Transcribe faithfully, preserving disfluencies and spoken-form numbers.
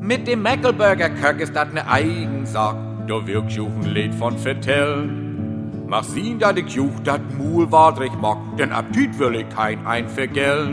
Mit dem Mäckelburger Köck ist dat ne Eigensack. Da wirkst auch ein Lied von vertellen. Mach sehen, dat ich juch dat Muhl wadrig mag, denn Appetit will ich kein ein vergällen.